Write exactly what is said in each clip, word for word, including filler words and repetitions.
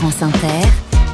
France Inter,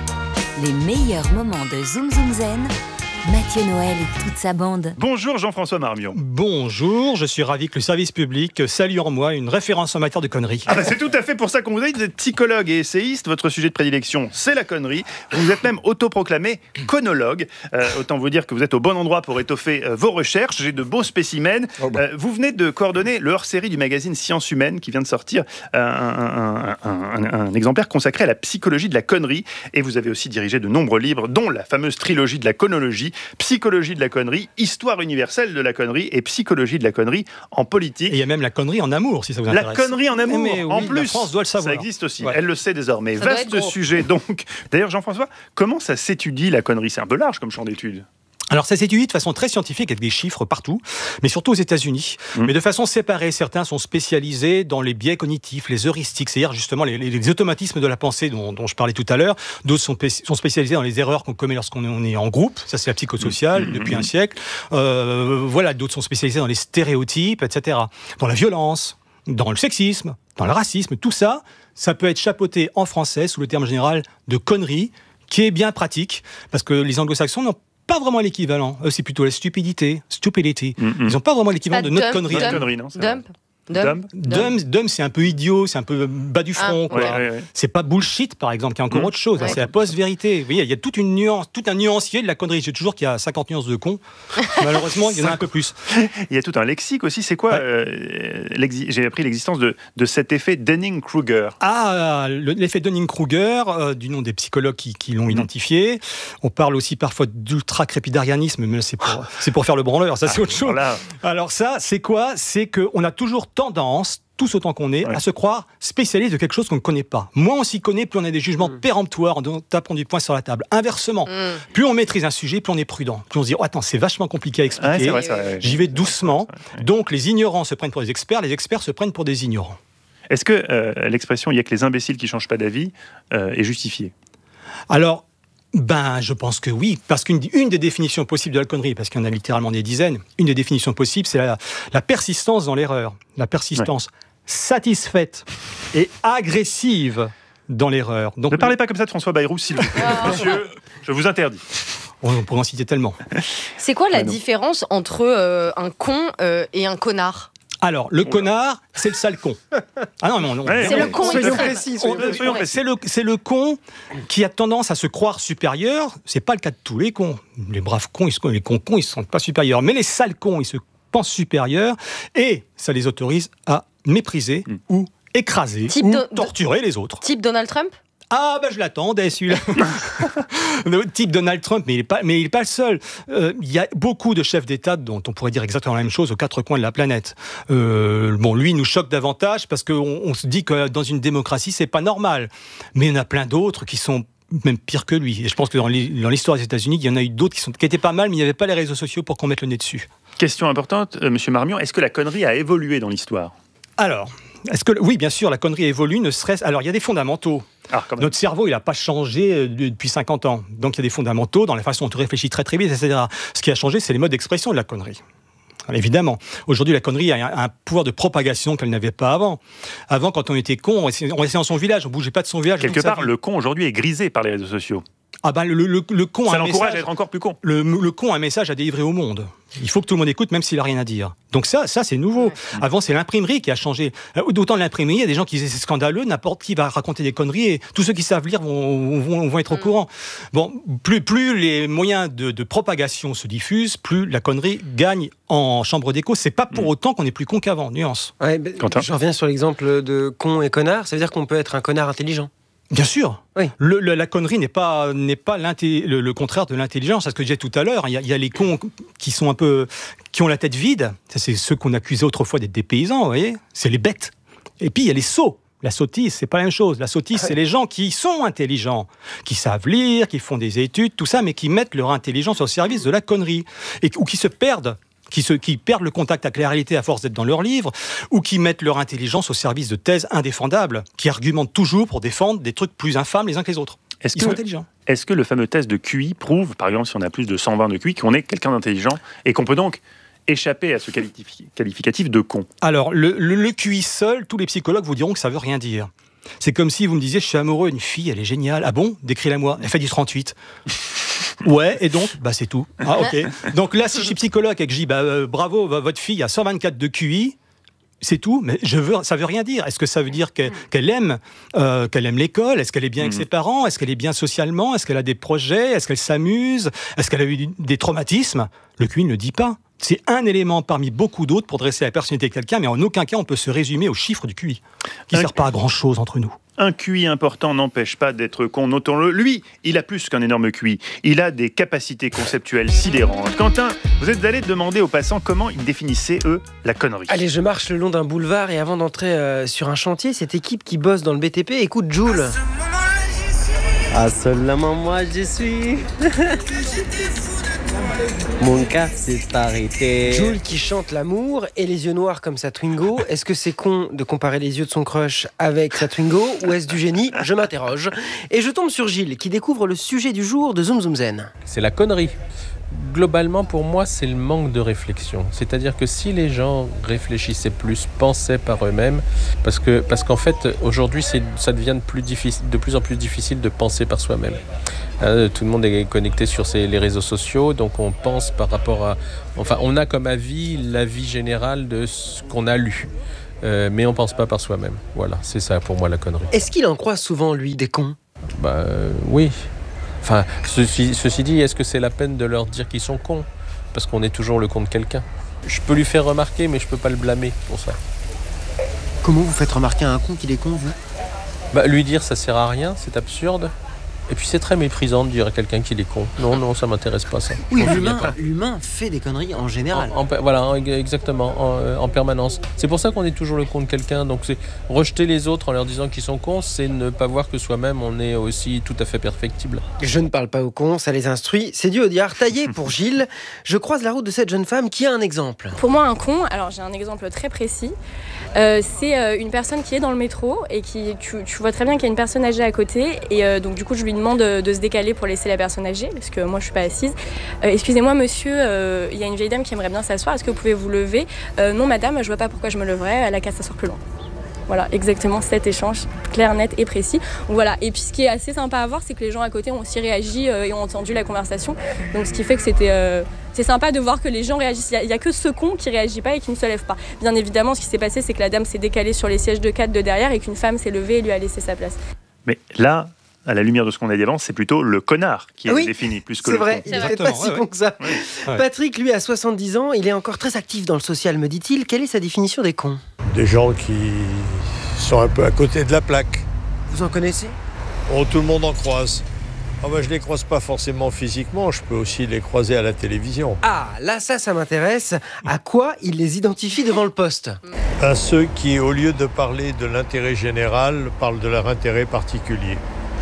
les meilleurs moments de Zoom Zoom Zen, Mathieu Noël et toute sa bande. Bonjour Jean-François Marmion. Bonjour, je suis ravi que le service public salue en moi une référence en matière de conneries. Ah bah c'est tout à fait pour ça qu'on vous a dit, vous êtes psychologue et essayiste, votre sujet de prédilection c'est la connerie, vous êtes même autoproclamé conologue, euh, autant vous dire que vous êtes au bon endroit pour étoffer euh, vos recherches, j'ai de beaux spécimens. Oh bah. euh, vous venez de coordonner le hors-série du magazine Sciences Humaines qui vient de sortir euh, un, un, un, un, un exemplaire consacré à la psychologie de la connerie, et vous avez aussi dirigé de nombreux livres dont la fameuse trilogie de la conologie, Psychologie de la connerie, Histoire universelle de la connerie et Psychologie de la connerie en politique. Et il y a même la connerie en amour, si ça vous intéresse. La connerie en amour, mais oui, en plus. La France doit le savoir. Ça existe aussi, ouais. Elle le sait désormais. Ça Vaste sujet donc. D'ailleurs, Jean-François, comment ça s'étudie la connerie ? C'est un peu large comme champ d'études. Alors ça s'étudie de façon très scientifique avec des chiffres partout, mais surtout aux États-Unis. Mmh. Mais de façon séparée, certains sont spécialisés dans les biais cognitifs, les heuristiques, c'est-à-dire justement les, les, les automatismes de la pensée dont, dont je parlais tout à l'heure. D'autres sont, sont spécialisés dans les erreurs qu'on commet lorsqu'on est en groupe. Ça, c'est la psychosociale mmh. depuis mmh. un siècle. Euh, voilà, d'autres sont spécialisés dans les stéréotypes, et cetera. Dans la violence, dans le sexisme, dans le racisme. Tout ça, ça peut être chapeauté en français sous le terme général de connerie, qui est bien pratique, parce que les anglo-saxons n'ont pas vraiment l'équivalent. Eux, c'est plutôt la stupidité, stupidity. Mm-hmm. Ils n'ont pas vraiment l'équivalent ah, de notre dump, connerie. Dump, connerie non, dump, dump, dump, dump, c'est un peu idiot, c'est un peu bas du front. Ah, quoi. ouais, ouais, ouais. C'est pas bullshit, par exemple, qui est encore mmh. autre chose. Ouais. C'est la post-vérité. Vous voyez, il y a toute une nuance, tout un nuancier de la connerie. Je dis toujours qu'il y a cinquante nuances de con. Malheureusement, il y en a un peu plus. Il y a tout un lexique aussi. C'est quoi ouais. euh, J'ai appris l'existence de, de cet effet Dunning-Kruger. Ah, le, l'effet Dunning-Kruger, euh, du nom des psychologues qui, qui l'ont mmh. identifié. On parle aussi parfois d'ultra-crépidarianisme, mais c'est pour, c'est pour faire le branleur. Ça, c'est ah, autre chose. Voilà. Alors ça, c'est quoi ? C'est qu'on a toujours tendance, tous autant qu'on est, ouais. à se croire spécialiste de quelque chose qu'on ne connaît pas. Moins on s'y connaît, plus on a des jugements mmh. péremptoires en tapant du poing sur la table. Inversement, mmh. plus on maîtrise un sujet, plus on est prudent. Plus on se dit, oh, attends, c'est vachement compliqué à expliquer, ouais, c'est vrai, c'est vrai, j'y vais doucement. C'est vrai, c'est vrai. Donc les ignorants se prennent pour des experts, les experts se prennent pour des ignorants. Est-ce que euh, l'expression « il n'y a que les imbéciles qui ne changent pas d'avis euh, » est justifiée ? Alors, Ben, je pense que oui, parce qu'une une des définitions possibles de la connerie, parce qu'il y en a littéralement des dizaines, une des définitions possibles, c'est la, la persistance dans l'erreur, la persistance ouais. satisfaite et agressive dans l'erreur. Donc, ne parlez pas comme ça de François Bayrou, s'il vous plaît. Monsieur, je vous interdis. On pourrait en citer tellement. C'est quoi la ah, différence entre euh, un con euh, et un connard ? Alors, le connard, c'est le sale con. Ah non, non, non. Ouais, c'est non, le con soyons précis. C'est le, c'est le con qui a tendance à se croire supérieur. C'est pas le cas de tous les cons. Les braves cons, ils se, les cons cons, ils se sentent pas supérieurs. Mais les sales cons, ils se pensent supérieurs. Et ça les autorise à mépriser mm. ou écraser type ou do- torturer les autres. Type Donald Trump ? Ah, ben bah je l'attendais, celui-là. Le type Donald Trump, mais il n'est pas, mais il est pas le seul. Il euh, y a beaucoup de chefs d'État dont on pourrait dire exactement la même chose aux quatre coins de la planète. Euh, bon, lui, il nous choque davantage parce qu'on on se dit que dans une démocratie, c'est pas normal. Mais il y en a plein d'autres qui sont même pires que lui. Et je pense que dans l'histoire des États-Unis, il y en a eu d'autres qui, sont, qui étaient pas mal, mais il n'y avait pas les réseaux sociaux pour qu'on mette le nez dessus. Question importante, euh, Monsieur Marmion, est-ce que la connerie a évolué dans l'histoire ? Alors, est-ce que oui, bien sûr, la connerie évolue. Ne serait-ce alors il y a des fondamentaux. Ah, notre cerveau, il n'a pas changé depuis cinquante ans. Donc, il y a des fondamentaux dans la façon dont on réfléchit très très vite, et cetera. Ce qui a changé, c'est les modes d'expression de la connerie. Alors, évidemment, aujourd'hui, la connerie a un pouvoir de propagation qu'elle n'avait pas avant. Avant, quand on était con, on restait, on restait dans son village, on ne bougeait pas de son village. Quelque part, le con, aujourd'hui, est grisé par les réseaux sociaux. Ah ben, le, le, le con ça a un l'encourage message, à être encore plus con. Le, le con a un message à délivrer au monde. Il faut que tout le monde écoute, même s'il n'a rien à dire. Donc ça, ça c'est nouveau. Ouais. Avant, c'est l'imprimerie qui a changé. D'autant de l'imprimerie, il y a des gens qui disaient c'est scandaleux, n'importe qui va raconter des conneries et tous ceux qui savent lire vont, vont, vont être au courant. Bon, plus, plus les moyens de, de propagation se diffusent, plus la connerie gagne en chambre d'écho. C'est pas pour autant qu'on est plus con qu'avant, nuance. Ouais, ben, je reviens sur l'exemple de con et connard. Ça veut dire qu'on peut être un connard intelligent. Bien sûr. Oui. Le, le, la connerie n'est pas, n'est pas le, le contraire de l'intelligence. C'est ce que je disais tout à l'heure. Il y, a, il y a les cons qui sont un peu, qui ont la tête vide. Ça, c'est ceux qu'on accusait autrefois d'être des paysans, vous voyez. C'est les bêtes. Et puis, il y a les sots. La sottise, c'est pas la même chose. La sottise, ah ouais. c'est les gens qui sont intelligents, qui savent lire, qui font des études, tout ça, mais qui mettent leur intelligence au service de la connerie. Et, ou qui se perdent. Qui, se, qui perdent le contact avec la réalité à force d'être dans leurs livres, ou qui mettent leur intelligence au service de thèses indéfendables, qui argumentent toujours pour défendre des trucs plus infâmes les uns que les autres. Est-ce Ils que, sont intelligents. Est-ce que le fameux test de Q I prouve, par exemple, si on a plus de cent vingt de Q I, qu'on est quelqu'un d'intelligent et qu'on peut donc échapper à ce qualificatif de con ? Alors, le, le, le Q I seul, tous les psychologues vous diront que ça ne veut rien dire. C'est comme si vous me disiez, je suis amoureux d'une fille, elle est géniale. Ah bon ? Décris-la-moi. Elle fait du trente-huit. Ouais, et donc, bah c'est tout. Ah ok. Donc là, si je suis psychologue et que je dis, bah euh, bravo, votre fille a cent vingt-quatre de Q I, c'est tout, mais je veux, ça veut rien dire. Est-ce que ça veut dire qu'elle, qu'elle aime, euh, qu'elle aime l'école ? Est-ce qu'elle est bien avec ses parents ? Est-ce qu'elle est bien socialement ? Est-ce qu'elle a des projets ? Est-ce qu'elle s'amuse ? Est-ce qu'elle a eu des traumatismes ? Le Q I ne le dit pas. C'est un élément parmi beaucoup d'autres pour dresser la personnalité de quelqu'un, mais en aucun cas on peut se résumer aux chiffres du Q I, qui ne sert pas à grand-chose entre nous. Un Q I important n'empêche pas d'être con. Notons-le. Lui, il a plus qu'un énorme Q I. Il a des capacités conceptuelles sidérantes. Quentin, vous êtes allé demander aux passants comment ils définissaient, eux, la connerie. Allez, je marche le long d'un boulevard et avant d'entrer euh, sur un chantier, cette équipe qui bosse dans le B T P écoute Jul. Ah, seulement moi j'y suis. Mon cœur s'est arrêté. Jul qui chante l'amour et les yeux noirs comme sa Twingo. Est-ce que c'est con de comparer les yeux de son crush avec sa Twingo ou est-ce du génie ? Je m'interroge. Et je tombe sur Gilles qui découvre le sujet du jour de Zoom Zoom Zen. C'est la connerie. Globalement, pour moi, c'est le manque de réflexion. C'est-à-dire que si les gens réfléchissaient plus, pensaient par eux-mêmes, parce que parce qu'en fait, aujourd'hui, c'est, ça devient de plus, difficile, de plus en plus difficile de penser par soi-même. Hein, tout le monde est connecté sur ces, les réseaux sociaux, donc on pense par rapport à... Enfin, on a comme avis l'avis général de ce qu'on a lu. Euh, mais on pense pas par soi-même. Voilà, c'est ça pour moi la connerie. Est-ce qu'il en croise souvent, lui, des cons ? Bah euh, oui. Enfin, ceci, ceci dit, est-ce que c'est la peine de leur dire qu'ils sont cons ? Parce qu'on est toujours le con de quelqu'un. Je peux lui faire remarquer, mais je peux pas le blâmer pour ça. Comment vous faites remarquer à un con qu'il est con, vous ? Bah, lui dire ça sert à rien, c'est absurde. Et puis c'est très méprisant de dire à quelqu'un qu'il est con. Non, non, ça m'intéresse pas ça. Oui, l'humain, l'humain fait des conneries en général. En, en, voilà, exactement, en, en permanence. C'est pour ça qu'on est toujours le con de quelqu'un. Donc c'est rejeter les autres en leur disant qu'ils sont cons, c'est ne pas voir que soi-même on est aussi tout à fait perfectible. Je ne parle pas aux cons, ça les instruit. C'est dû au diard taillé pour Gilles. Je croise la route de cette jeune femme qui a un exemple. Pour moi, un con, alors j'ai un exemple très précis. Euh, c'est euh, une personne qui est dans le métro et qui, tu, tu vois très bien qu'il y a une personne âgée à côté et euh, donc du coup je lui demande de, de se décaler pour laisser la personne âgée parce que moi je suis pas assise. Euh, excusez-moi monsieur, il euh, y a une vieille dame qui aimerait bien s'asseoir, est-ce que vous pouvez vous lever ? euh, Non madame, je vois pas pourquoi je me leverais, elle a qu'à s'asseoir plus loin. Voilà, exactement cet échange clair, net et précis. Donc voilà. Et puis ce qui est assez sympa à voir, c'est que les gens à côté ont aussi réagi euh, et ont entendu la conversation. Donc ce qui fait que c'était, euh, c'est sympa de voir que les gens réagissent. Il n'y a, a que ce con qui ne réagit pas et qui ne se lève pas. Bien évidemment, ce qui s'est passé, c'est que la dame s'est décalée sur les sièges de quatre de derrière et qu'une femme s'est levée et lui a laissé sa place. Mais là, à la lumière de ce qu'on a dit avant, c'est plutôt le connard qui est oui, défini plus que c'est le vrai, con. il n'est pas si ouais, con que ça. Ouais. Patrick, lui, a soixante-dix ans, il est encore très actif dans le social, me dit-il. Quelle est sa définition des cons ? Des gens qui sont un peu à côté de la plaque. Vous en connaissez ? Oh, tout le monde en croise. Ah bah, je ne les croise pas forcément physiquement, je peux aussi les croiser à la télévision. Ah, là, ça, ça m'intéresse. À quoi il les identifie devant le poste ? À ceux qui, au lieu de parler de l'intérêt général, parlent de leur intérêt particulier.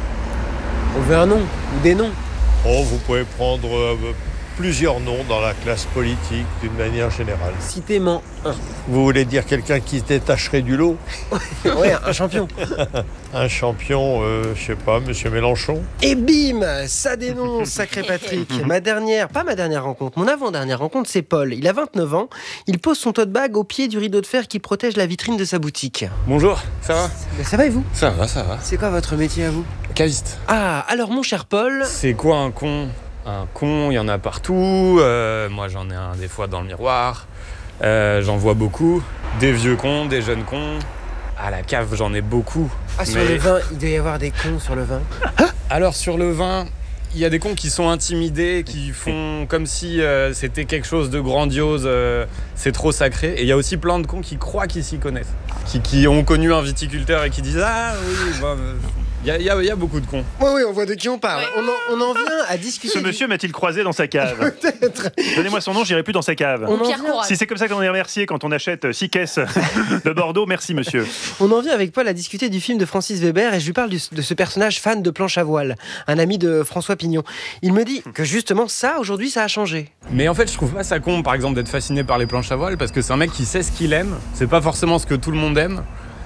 On veut un nom, ou des noms. Oh, vous pouvez prendre euh, plusieurs noms dans la classe politique d'une manière générale. Citez-moi un. Vous voulez dire quelqu'un qui se détacherait du lot ? Ouais, un champion. Un champion, euh, je sais pas, Monsieur Mélenchon. Et bim, ça dénonce, sacré Patrick. Ma dernière, pas ma dernière rencontre, mon avant-dernière rencontre, c'est Paul. Il a vingt-neuf ans, il pose son tote bag au pied du rideau de fer qui protège la vitrine de sa boutique. Bonjour, ça va ? Mais ça va et vous ? Ça va, ça va. C'est quoi votre métier à vous ? Caviste. Ah, alors mon cher Paul... C'est quoi un con ? Un con, il y en a partout. Euh, moi, j'en ai un des fois dans le miroir. Euh, j'en vois beaucoup. Des vieux cons, des jeunes cons. À la cave, j'en ai beaucoup. Ah, sur mais... le vin, il doit y avoir des cons sur le vin. Alors, sur le vin, il y a des cons qui sont intimidés, qui font comme si euh, c'était quelque chose de grandiose, euh, c'est trop sacré. Et il y a aussi plein de cons qui croient qu'ils s'y connaissent. Qui, qui ont connu un viticulteur et qui disent « Ah oui, bah, il y, y, y a beaucoup de cons. » Oui, oui, on voit de qui on parle. On en, on en vient à discuter. Ce monsieur m'a-t-il croisé dans sa cave ? Peut-être. Donnez-moi son nom, j'irai plus dans sa cave. On en Pierre vient... Si c'est comme ça qu'on est remercié quand on achète six caisses de Bordeaux, merci monsieur. On en vient avec Paul à discuter du film de Francis Weber et je lui parle du, de ce personnage fan de planche à voile, un ami de François Pignon. Il me dit que justement ça, aujourd'hui, ça a changé. Mais en fait, je trouve pas ça con, par exemple, d'être fasciné par les planches à voile, parce que c'est un mec qui sait ce qu'il aime. C'est pas forcément ce que tout le monde aime.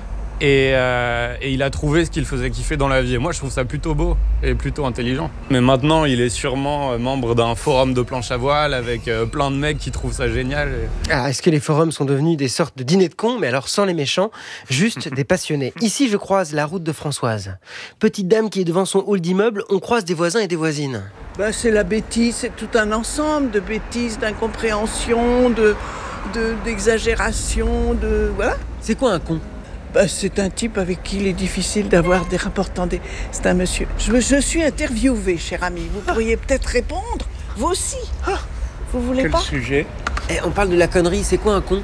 Et, euh, et il a trouvé ce qu'il faisait kiffer dans la vie. Et moi, je trouve ça plutôt beau et plutôt intelligent. Mais maintenant, il est sûrement membre d'un forum de planche à voile avec euh, plein de mecs qui trouvent ça génial. Et... Ah, est-ce que les forums sont devenus des sortes de dîners de cons, mais alors sans les méchants, juste des passionnés. Ici, je croise la route de Françoise. Petite dame qui est devant son hall d'immeuble, on croise des voisins et des voisines. Bah, c'est la bêtise, c'est tout un ensemble de bêtises, d'incompréhension, de, de, d'exagération, de... Voilà. C'est quoi un con ? Bah, c'est un type avec qui il est difficile d'avoir des rapports tendus. C'est un monsieur. Je, je suis interviewée, cher ami. Vous pourriez peut-être répondre, vous aussi. Ah, vous voulez Quel pas ? sujet ? Eh, on parle de la connerie, c'est quoi un con ?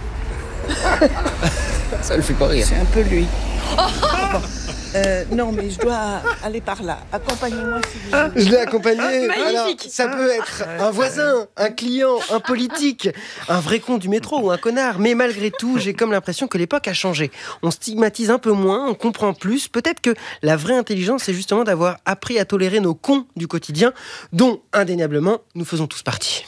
Ça le fait pas rire. C'est un peu lui. Bon. Euh, non, mais je dois aller par là. Accompagnez-moi si vous voulez. Je l'ai accompagné. Magnifique. Alors, ça peut être un voisin, un client, un politique, un vrai con du métro ou un connard. Mais malgré tout, j'ai comme l'impression que l'époque a changé. On stigmatise un peu moins, on comprend plus. Peut-être que la vraie intelligence, c'est justement d'avoir appris à tolérer nos cons du quotidien, dont, indéniablement, nous faisons tous partie.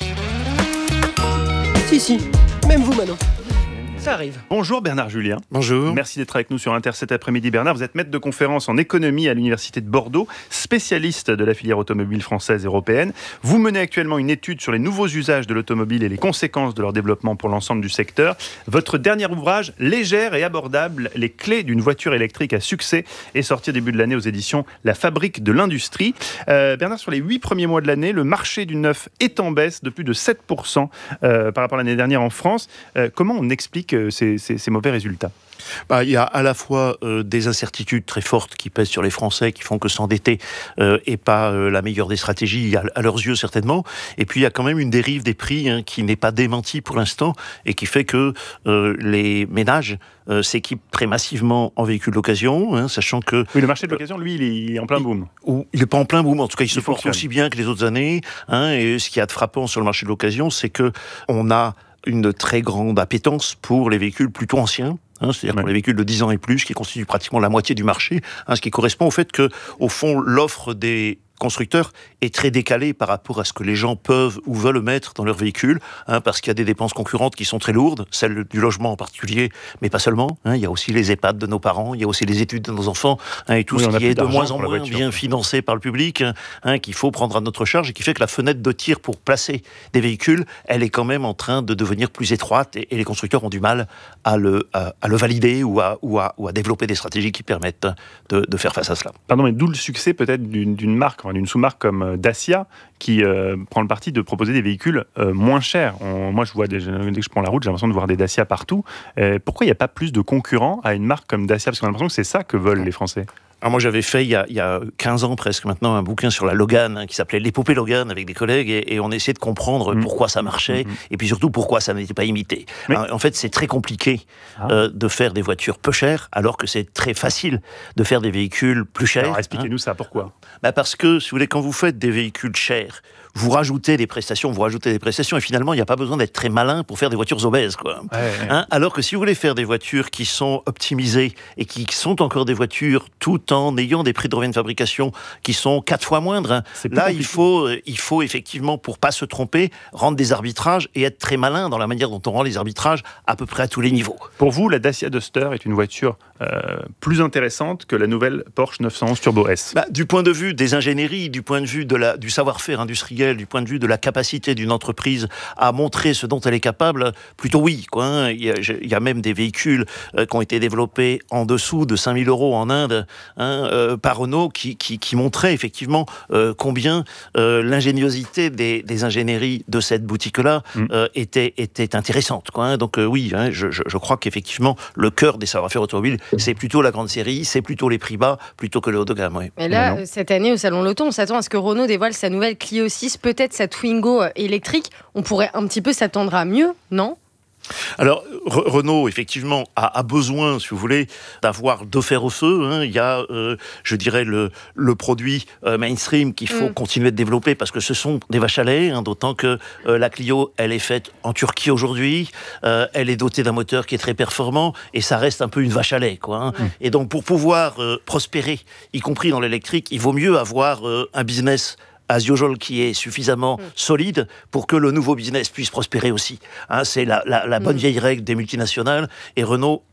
Si, si, même vous, Manon. Ça arrive. Bonjour Bernard Julien. Bonjour. Merci d'être avec nous sur Inter cet après-midi. Bernard, vous êtes maître de conférence en économie à l'Université de Bordeaux, spécialiste de la filière automobile française et européenne. Vous menez actuellement une étude sur les nouveaux usages de l'automobile et les conséquences de leur développement pour l'ensemble du secteur. Votre dernier ouvrage, Légère et abordable, les clés d'une voiture électrique à succès, est sorti au début de l'année aux éditions La Fabrique de l'Industrie. Euh, Bernard, sur les huit premiers mois de l'année, le marché du neuf est en baisse de plus de sept pour cent euh, par rapport à l'année dernière en France. Euh, comment on explique Ces, ces, ces mauvais résultats? Bah, il y a à la fois euh, des incertitudes très fortes qui pèsent sur les Français, qui font que s'endetter euh, est pas euh, la meilleure des stratégies, à, à leurs yeux certainement. Et puis il y a quand même une dérive des prix hein, qui n'est pas démentie pour l'instant et qui fait que euh, les ménages euh, s'équipent très massivement en véhicules d'occasion, hein, sachant que... Oui, le marché de l'occasion, lui, il est en plein boom. Ou, il n'est pas en plein boom, en tout cas il, il se porte fonctionne aussi bien que les autres années. Hein, et ce qui y a de frappant sur le marché de l'occasion, c'est que on a une très grande appétence pour les véhicules plutôt anciens. Hein, c'est-à-dire ouais. pour les véhicules de dix ans et plus, qui constituent pratiquement la moitié du marché, hein, ce qui correspond au fait que, au fond, l'offre des constructeurs est très décalée par rapport à ce que les gens peuvent ou veulent mettre dans leur véhicule, hein, parce qu'il y a des dépenses concurrentes qui sont très lourdes, celles du logement en particulier, mais pas seulement. Hein, il y a aussi les EHPAD de nos parents, il y a aussi les études de nos enfants, hein, et tout oui, ce qui est de moins en moins voiture, bien financé par le public, hein, qu'il faut prendre à notre charge, et qui fait que la fenêtre de tir pour placer des véhicules, elle est quand même en train de devenir plus étroite, et, et les constructeurs ont du mal à le, à, à le valider ou à, ou, à, ou à développer des stratégies qui permettent de, de faire face à cela. Pardon, mais d'où le succès peut-être d'une, d'une marque, d'une sous-marque comme Dacia, qui euh, prend le parti de proposer des véhicules euh, moins chers. On, moi, je vois des, dès que je prends la route, j'ai l'impression de voir des Dacia partout. Euh, pourquoi il n'y a pas plus de concurrents à une marque comme Dacia? Parce qu'on a l'impression que c'est ça que veulent les Français. Alors moi, j'avais fait, il y, a, il y a quinze ans presque maintenant, un bouquin sur la Logan, hein, qui s'appelait L'épopée Logan, avec des collègues, et, et on essayait de comprendre mmh. pourquoi ça marchait, mmh. et puis surtout pourquoi ça n'était pas imité. Mais... Alors, en fait, c'est très compliqué ah. euh, de faire des voitures peu chères, alors que c'est très facile de faire des véhicules plus chers. Alors expliquez-nous hein. ça, pourquoi? Bah parce que, si vous voulez, quand vous faites des véhicules chers, vous rajoutez des prestations, vous rajoutez des prestations, et finalement, il n'y a pas besoin d'être très malin pour faire des voitures obèses, quoi. Ouais, ouais. Hein, alors que si vous voulez faire des voitures qui sont optimisées et qui sont encore des voitures tout en ayant des prix de revient de fabrication qui sont quatre fois moindres, hein, là, il faut, il faut effectivement, pour pas se tromper, rendre des arbitrages et être très malin dans la manière dont on rend les arbitrages à peu près à tous les niveaux. Pour vous, la Dacia Duster est une voiture euh, plus intéressante que la nouvelle Porsche neuf cent onze Turbo S? Bah, du point de vue des ingénieries, du point de vue de la, du savoir-faire industriel, du point de vue de la capacité d'une entreprise à montrer ce dont elle est capable, plutôt oui, quoi, hein. il, y a, il y a même des véhicules euh, qui ont été développés en dessous de cinq mille euros en Inde, hein, euh, par Renault, qui, qui, qui montraient effectivement euh, combien euh, l'ingéniosité des, des ingénieries de cette boutique-là mmh. euh, était, était intéressante, quoi, hein. Donc euh, oui, hein, je, je, je crois qu'effectivement le cœur des savoir-faire automobiles, c'est plutôt la grande série, c'est plutôt les prix bas, plutôt que le haut de gamme. Oui. Mais là, euh, cette année au Salon L'Auto, on s'attend à ce que Renault dévoile sa nouvelle Clio six, peut-être sa Twingo électrique. On pourrait un petit peu s'attendre à mieux, non ? Alors, Re- Renault, effectivement, a, a besoin, si vous voulez, d'avoir deux fers au feu. Hein. Il y a, euh, je dirais, le, le produit euh, mainstream qu'il faut mm. continuer de développer parce que ce sont des vaches à lait, hein, d'autant que euh, la Clio, elle est faite en Turquie aujourd'hui, euh, elle est dotée d'un moteur qui est très performant et ça reste un peu une vache à lait, quoi, hein. Mm. Et donc, pour pouvoir euh, prospérer, y compris dans l'électrique, il vaut mieux avoir euh, un business as usual qui est suffisamment mmh. solide pour que le nouveau business puisse prospérer aussi. Hein, c'est la, la, la bonne mmh. vieille règle des multinationales et Renault opte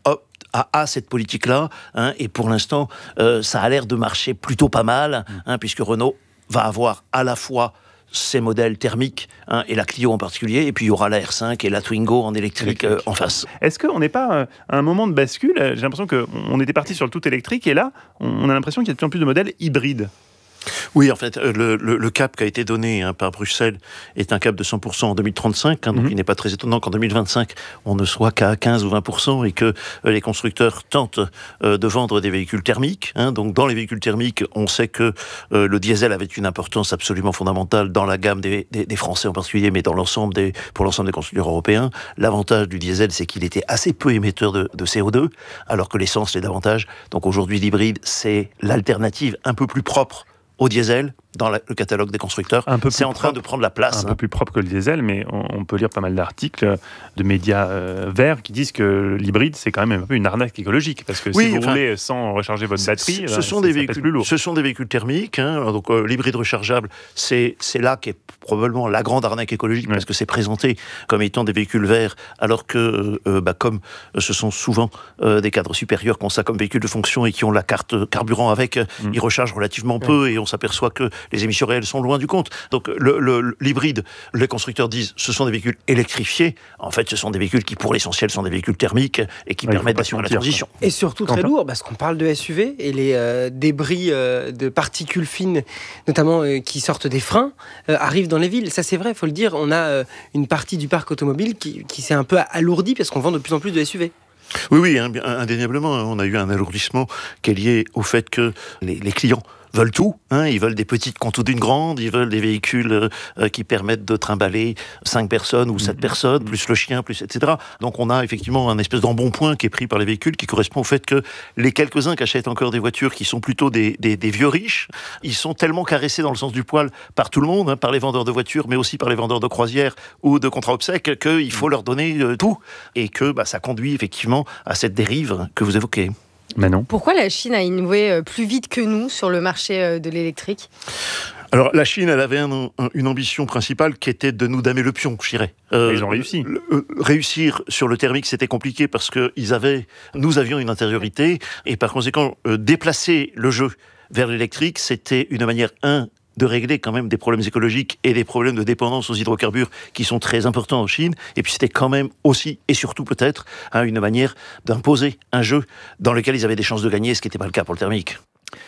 a, a cette politique-là, hein, et pour l'instant, euh, ça a l'air de marcher plutôt pas mal, hein, puisque Renault va avoir à la fois ces modèles thermiques, hein, et la Clio en particulier, et puis il y aura la R cinq et la Twingo en électrique, électrique. Euh, en face. Est-ce qu'on n'est pas euh, à un moment de bascule ? J'ai l'impression qu'on était parti sur le tout électrique, et là, on a l'impression qu'il y a de plus en plus de modèles hybrides. Oui, en fait, le, le, le cap qui a été donné, hein, par Bruxelles est un cap de cent pour cent en deux mille trente-cinq, hein, donc mm-hmm. il n'est pas très étonnant qu'en deux mille vingt-cinq, on ne soit qu'à quinze ou vingt pour cent et que euh, les constructeurs tentent euh, de vendre des véhicules thermiques. Hein, donc dans les véhicules thermiques, on sait que euh, le diesel avait une importance absolument fondamentale dans la gamme des, des, des Français en particulier, mais dans l'ensemble des, pour l'ensemble des constructeurs européens. L'avantage du diesel, c'est qu'il était assez peu émetteur de, de C O deux, alors que l'essence l'est davantage. Donc aujourd'hui, l'hybride, c'est l'alternative un peu plus propre au diesel dans la, le catalogue des constructeurs. C'est en train propre, de prendre la place. Un hein. peu plus propre que le diesel, mais on, on peut lire pas mal d'articles de médias euh, verts qui disent que l'hybride, c'est quand même un peu une arnaque écologique, parce que oui, si vous enfin, roulez sans recharger votre batterie, ce, ben, sont ça, des ça véhicules, plus lourd. Ce sont des véhicules thermiques. Hein, donc euh, l'hybride rechargeable, c'est, c'est là qu'est probablement la grande arnaque écologique, ouais. parce que c'est présenté comme étant des véhicules verts, alors que, euh, bah, comme euh, ce sont souvent euh, des cadres supérieurs qui ont ça comme véhicule de fonction et qui ont la carte carburant avec, mmh. ils rechargent relativement peu ouais. et on s'aperçoit que les émissions réelles sont loin du compte. Donc le, le, l'hybride, les constructeurs disent ce sont des véhicules électrifiés. En fait, ce sont des véhicules qui, pour l'essentiel, sont des véhicules thermiques et qui ouais, permettent d'assurer la transition. Et surtout très lourd, parce qu'on parle de S U V et les euh, débris euh, de particules fines, notamment euh, qui sortent des freins, euh, arrivent dans les villes. Ça, c'est vrai, il faut le dire. On a euh, une partie du parc automobile qui, qui s'est un peu alourdie parce qu'on vend de plus en plus de S U V. Oui, oui, indéniablement. On a eu un alourdissement qui est lié au fait que les, les clients veulent tout, hein, ils veulent des petites contours d'une grande, ils veulent des véhicules euh, qui permettent de trimballer cinq personnes ou sept mmh. personnes, plus le chien, plus et cetera. Donc on a effectivement un espèce d'embonpoint qui est pris par les véhicules qui correspond au fait que les quelques-uns qui achètent encore des voitures qui sont plutôt des, des, des vieux riches, ils sont tellement caressés dans le sens du poil par tout le monde, hein, par les vendeurs de voitures, mais aussi par les vendeurs de croisières ou de contrats obsèques, qu'il faut leur donner euh, tout et que bah, ça conduit effectivement à cette dérive que vous évoquez. Manon. Pourquoi la Chine a innové plus vite que nous sur le marché de l'électrique ? Alors, la Chine, elle avait un, un, une ambition principale qui était de nous damer le pion, je dirais. Euh, ils ont réussi. Le, euh, réussir sur le thermique, c'était compliqué parce que ils avaient, nous avions une intériorité et par conséquent, euh, déplacer le jeu vers l'électrique, c'était une manière, un, de régler quand même des problèmes écologiques et des problèmes de dépendance aux hydrocarbures qui sont très importants en Chine. Et puis c'était quand même aussi, et surtout peut-être, hein, une manière d'imposer un jeu dans lequel ils avaient des chances de gagner, ce qui n'était pas le cas pour le thermique.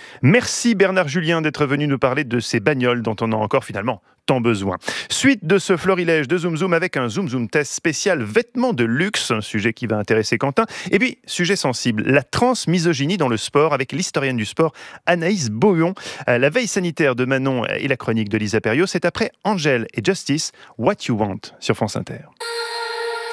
Merci Bernard Julien d'être venu nous parler de ces bagnoles dont on a encore finalement tant besoin. Suite de ce florilège de Zoom Zoom avec un Zoom Zoom test spécial vêtements de luxe, un sujet qui va intéresser Quentin. Et puis, sujet sensible, la transmisogynie dans le sport avec l'historienne du sport Anaïs Bohuon. La veille sanitaire de Manon et la chronique de Lisa Perriot, c'est après Angel et Justice, What You Want sur France Inter.